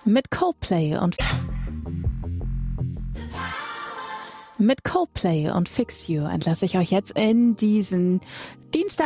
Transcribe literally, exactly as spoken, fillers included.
Mit Coldplay und mit Coldplay und Fix You entlasse ich euch jetzt in diesen Dienstag